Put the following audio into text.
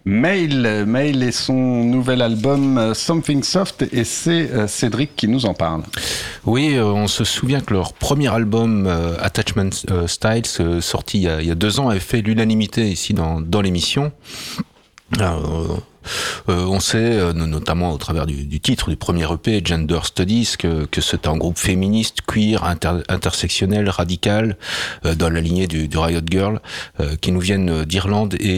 Mail et son nouvel album Something Soft, et c'est Cédric qui nous en parle. Oui, on se souvient que leur premier album Attachment Styles, sorti il y a 2 ans, avait fait l'unanimité ici dans l'émission. On sait, notamment au travers du titre du premier EP, Gender Studies, que c'est un groupe féministe, queer, intersectionnel, radical, dans la lignée du Riot Girl, qui nous viennent d'Irlande et